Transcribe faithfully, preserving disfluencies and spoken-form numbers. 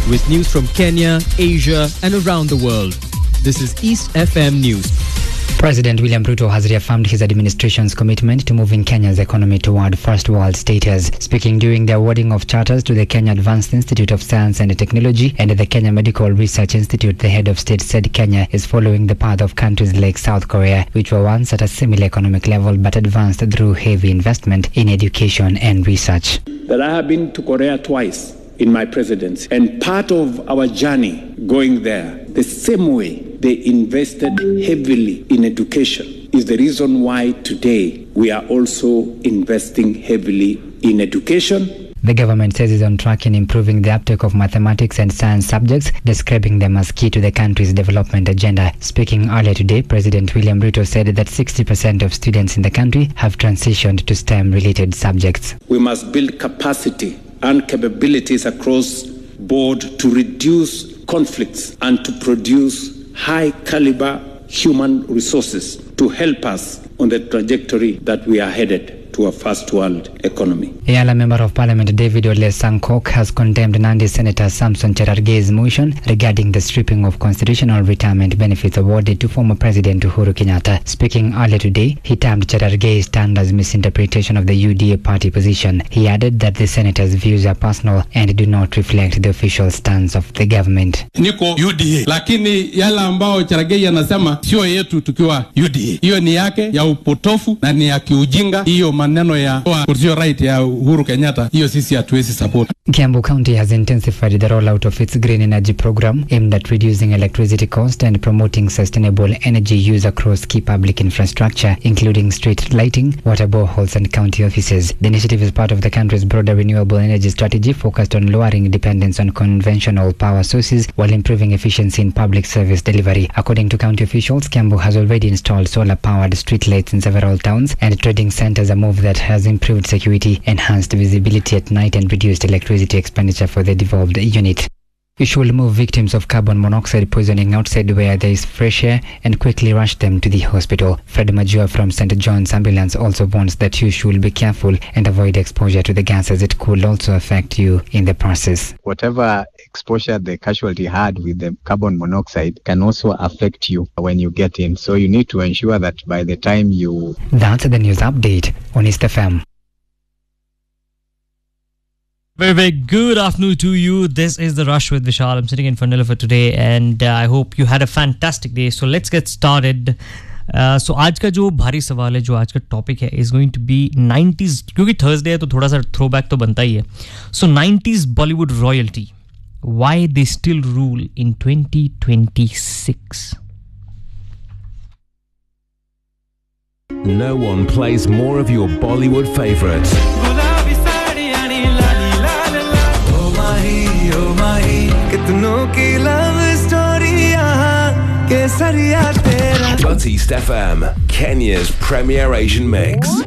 with news from Kenya, Asia, and around the world. This is East F M News. President William Ruto has reaffirmed his administration's commitment to moving Kenya's economy toward first world status. Speaking during the awarding of charters to the Kenya Advanced Institute of Science and Technology and the Kenya Medical Research Institute, the head of state said Kenya is following the path of countries like South Korea, which were once at a similar economic level but advanced through heavy investment in education and research. That I have been to Korea twice in my presidency, and part of our journey going there, the same way they invested heavily in education, is the reason why today we are also investing heavily in education. The government says it's on track in improving the uptake of mathematics and science subjects, describing them as key to the country's development agenda. Speaking earlier today, President William Ruto said that sixty percent of students in the country have transitioned to STEM-related subjects. We must build capacity and capabilities across board to reduce conflicts and to produce high-caliber human resources to help us on the trajectory that we are headed to a first world economy. Yala Member of Parliament David Ole Sankok has condemned Nandi Senator Samson Cherargei's motion regarding the stripping of constitutional retirement benefits awarded to former President Uhuru Kenyatta. Speaking earlier today, he termed Cherargei's stand as misinterpretation of the U D A party position. He added that the senator's views are personal and do not reflect the official stance of the government. Niko U D A, lakini yala ambao Cherargei anasema sio yetu tukiwa U D A. Hiyo ni yake ya upotofu na ni ya kiujinga. Hiyo maneno ya kurzio right ya Uhuru Kenyatta, hiyo sisi hatuwezi support. Kiambu County has intensified the rollout of its green energy program aimed at reducing electricity cost and promoting sustainable energy use across key public infrastructure, including street lighting, water boreholes, and county offices. The initiative is part of the country's broader renewable energy strategy focused on lowering dependence on conventional power sources while improving efficiency in public service delivery. According to county officials, Kiambu has already installed solar-powered streetlights in several towns, and trading centers, a move that has improved security, enhanced visibility at night, and reduced electricity expenditure for the devolved unit. You should move victims of carbon monoxide poisoning outside where there is fresh air and quickly rush them to the hospital. Fred Majua from Saint John's Ambulance also warns that you should be careful and avoid exposure to the gas, as it could also affect you in the process. Whatever exposure the casualty had with the carbon monoxide can also affect you when you get in. So you need to ensure that by the time you... That's the news update on East F M. Very, very good afternoon to you. This is The Rush with Vishal. I'm sitting in for Nilofer today, and uh, I hope you had a fantastic day. So let's get started. Uh, so आज का जो भारी सवाल है, जो आज का टॉपिक है, is going to be nineties, क्योंकि थर्सडे है तो थोड़ा सा throwback तो बनता ही है. So nineties Bollywood royalty, why they still rule in twenty twenty-six. No one plays more of your Bollywood favorites. But East F M, Kenya's premier Asian mix.